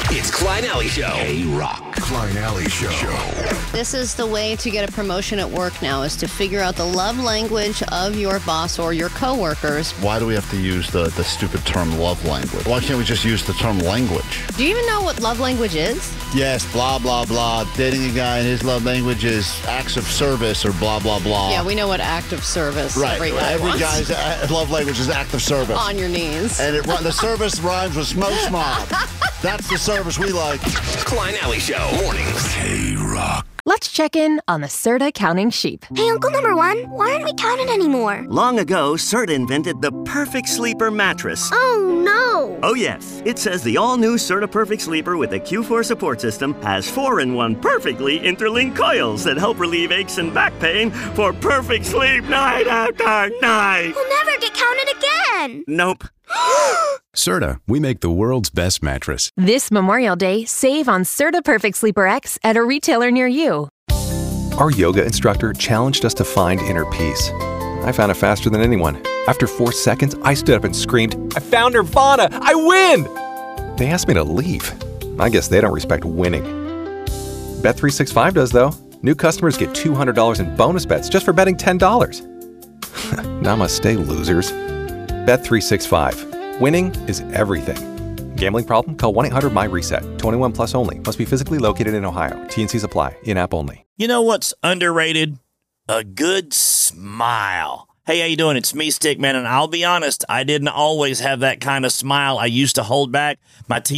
It's Klein Alley Show. K-Rock. Klein Alley Show. This is the way to get a promotion at work now, is to figure out the love language of your boss or your coworkers. Why do we have to use the stupid term love language? Why can't we just use the term language? Do you even know what love language is? Yes, blah, blah, blah. Dating a guy and his love language is acts of service or blah, blah, blah. Yeah, we know what act of service Right. every guy wants. Guy's love language is act of service. On your knees. And the service rhymes with smoke mob. That's the service we like. Klein Alley Show. Mornings. K-Rock. Let's check in on the Serta counting sheep. Hey, Uncle Number One, why aren't we counting anymore? Long ago, Serta invented the Perfect Sleeper mattress. Oh, no. Oh, yes. It says the all-new Serta Perfect Sleeper with the Q4 support system has 4-in-1 perfectly interlinked coils that help relieve aches and back pain for perfect sleep night after night. We'll never get counted again. Nope. Serta, we make the world's best mattress. This Memorial Day, save on Serta Perfect Sleeper X at a retailer near you. Our yoga instructor challenged us to find inner peace. I found it faster than anyone. After 4 seconds, I stood up and screamed, "I found Nirvana! I win!" They asked me to leave. I guess they don't respect winning. Bet365 does, though. New customers get $200 in bonus bets just for betting $10. Namaste, losers. Bet365. Winning is everything. Gambling problem? Call 1-800-MY-RESET. 21 plus only. Must be physically located in Ohio. T&Cs apply. In-app only. You know what's underrated? A good smile. Hey, how you doing? It's me, Stickman, and I'll be honest, I didn't always have that kind of smile. I used to hold back. My